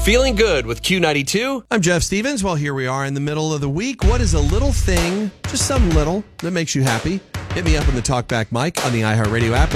Feeling good with Q92. I'm Jeff Stevens. Well, here we are in the middle of the week. What is a little thing, just some little, that makes you happy? Hit me up on the TalkBack mic on the iHeartRadio app.